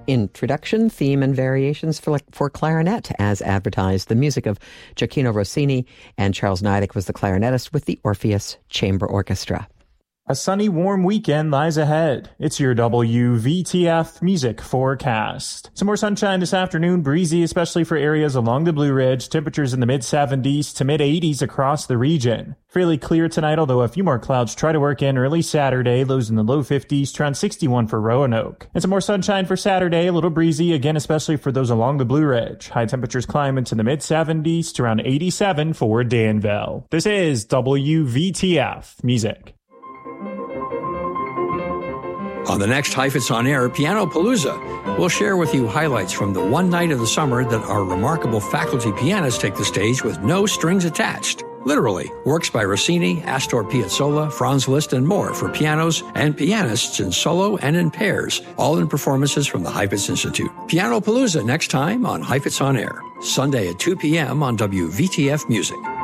introduction, theme, and variations for clarinet, as advertised. The music of Gioacchino Rossini, and Charles Nidek was the clarinetist with the Orpheus Chamber Orchestra. A sunny, warm weekend lies ahead. It's your WVTF music forecast. Some more sunshine this afternoon, breezy, especially for areas along the Blue Ridge. Temperatures in the mid-70s to mid-80s across the region. Fairly clear tonight, although a few more clouds try to work in early Saturday. Lows in the low 50s to around 61 for Roanoke. And some more sunshine for Saturday, a little breezy, again, especially for those along the Blue Ridge. High temperatures climb into the mid-70s to around 87 for Danville. This is WVTF music. On the next Heifetz On Air, Piano Palooza, we'll share with you highlights from the one night of the summer that our remarkable faculty pianists take the stage with no strings attached. Literally, works by Rossini, Astor Piazzolla, Franz Liszt, and more for pianos and pianists in solo and in pairs, all in performances from the Heifetz Institute. Piano Palooza next time on Heifetz On Air, Sunday at 2 p.m. on WVTF Music.